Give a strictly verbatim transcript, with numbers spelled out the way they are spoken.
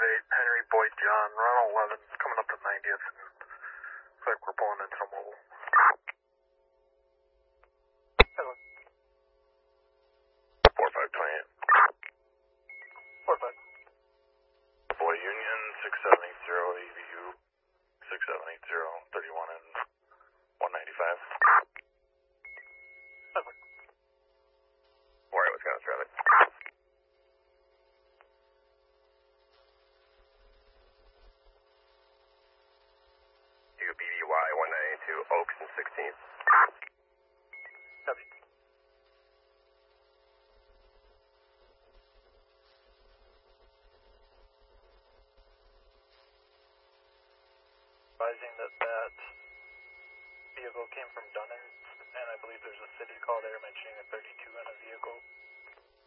eight, Henry Boyd John, Ronald eleven, coming up to ninetieth. Looks like we're pulling into a mobile. four five twenty-eight. four five. Boy Union, six seven eight zero, E V U, six seven eight zero, thirty-one and one ninety-five. Warrior, Wisconsin traffic. You B D Y one ninety-two, Oaks and sixteenth. Copy. Advising that that vehicle came from Dunnan, and I believe there's a city call there mentioning a thirty-two